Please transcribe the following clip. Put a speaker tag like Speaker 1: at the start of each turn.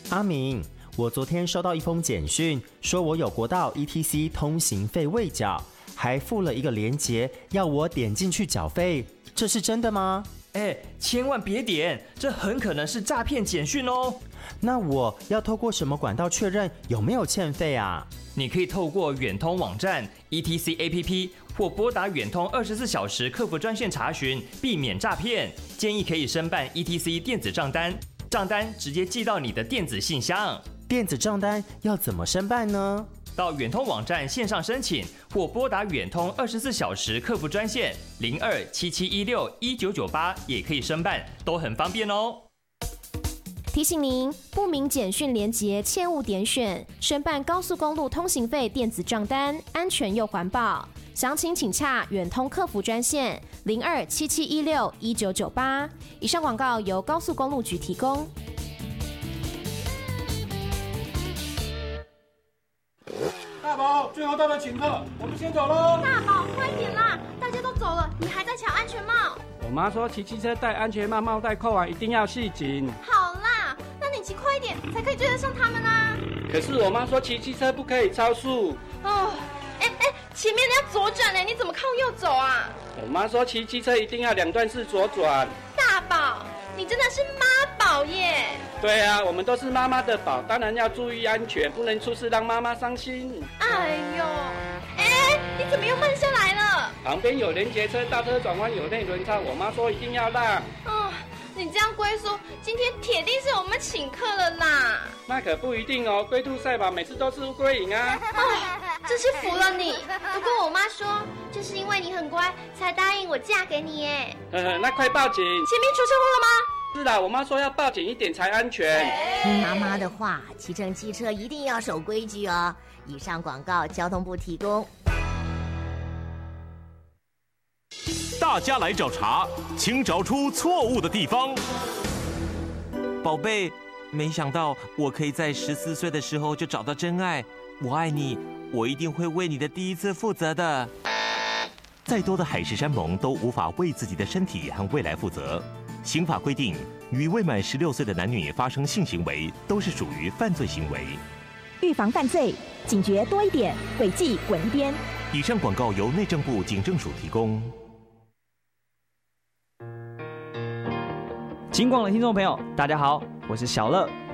Speaker 1: 阿明，我昨天收到一封简讯，说我有国道 ETC 通行费未缴，还附了一个连结，要我点进去缴费，这是真的吗？
Speaker 2: 千万别点，这很可能是诈骗简讯哦。
Speaker 1: 那我要透过什么管道确认有没有欠费啊？
Speaker 2: 你可以透过远通网站、ETC APP 或拨打远通24小时客服专线查询，避免诈骗。建议可以申办 ETC 电子账单，账单直接寄到你的电子信箱。
Speaker 1: 电子账单要怎么申办呢？
Speaker 2: 到远通网站线上申请，或拨打远通24小时客服专线0277161998也可以申办，都很方便哦。
Speaker 3: 提醒您，不明简讯连结切勿点选。申办高速公路通行费电子账单，安全又环保。详情请洽远通客服专线0277161998。以上广告由高速公路局提供。
Speaker 4: 大宝，最后到了请客，我们先走喽。
Speaker 5: 大宝，快点啦！大家都走了，你还在抢安全帽。
Speaker 6: 我妈说骑机车戴安全帽，帽带扣完一定要系紧。
Speaker 5: 好啦，那你骑快一点，才可以追得上他们啊。
Speaker 6: 可是我妈说骑机车不可以超速。
Speaker 5: 哦，前面你要左转呢，你怎么靠右走啊？
Speaker 6: 我妈说骑机车一定要2段式左转。
Speaker 5: 大宝，你真的是妈宝耶！
Speaker 6: 对啊，我们都是妈妈的宝，当然要注意安全，不能出事让妈妈伤心。
Speaker 5: 哎呦，你怎么又慢下来了？
Speaker 6: 旁边有连结车，大车转弯有内轮差，我妈说一定要让。
Speaker 5: 哦，你这样龟叔，今天铁定是我们请客了啦。
Speaker 6: 那可不一定哦，龟兔赛跑每次都是乌龟赢啊。
Speaker 5: 真是服了你。不过我妈说，就是因为你很乖，才答应我嫁给你耶。
Speaker 6: 那快报警！前面
Speaker 5: 出车祸了吗？
Speaker 6: 是啦，我妈说要报警一点才安全。
Speaker 7: 听妈妈的话，骑乘机车一定要守规矩哦。以上广告交通部提供。
Speaker 8: 大家来找茬，请找出错误的地方。
Speaker 9: 宝贝，没想到我可以在14岁的时候就找到真爱。我爱你，我一定会为你的第一次负责的。
Speaker 8: 再多的海誓山盟都无法为自己的身体和未来负责。刑法规定，与未满16岁的男女发生性行为都是属于犯罪行为。
Speaker 10: 预防犯罪，警觉多一点，违纪滚一边。
Speaker 8: 以上广告由内政部警政署提供。
Speaker 11: 警广的听众朋友，大家好，我是小乐。